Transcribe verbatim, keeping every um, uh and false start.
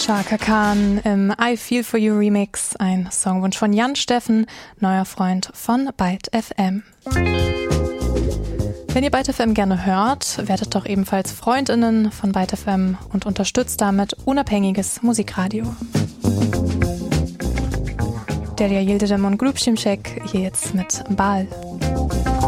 Chaka Khan im I Feel For You Remix, ein Songwunsch von Jan Steffen, neuer Freund von Byte F M. Wenn ihr Byte F M gerne hört, werdet doch ebenfalls FreundInnen von Byte F M und unterstützt damit unabhängiges Musikradio. Derya Yildirim und Grubschimschek hier jetzt mit Bal.